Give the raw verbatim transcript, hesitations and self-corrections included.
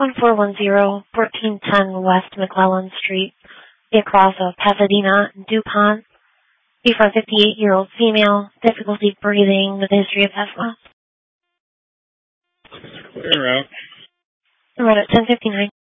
one four one zero, fourteen ten West McClellan Street, across of Pasadena and DuPont. B for a fifty-eight-year-old female, difficulty breathing with a history of asthma. Clear out. We're at ten fifty-nine.